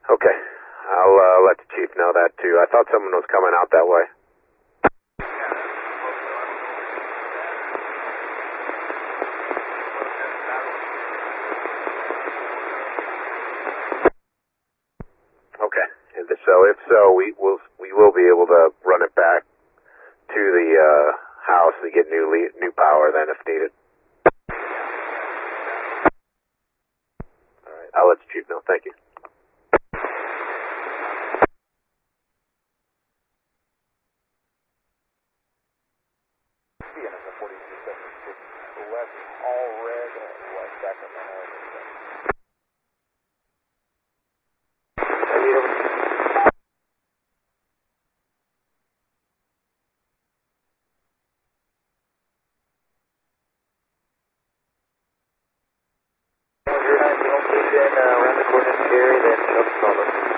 Okay. I'll let the chief know that too. I thought someone was coming out that way. Okay. So if so, we will be able to run it back to the house to get new power then if needed. All right. I'll let the chief know. Thank you. Around the corner, Gary, then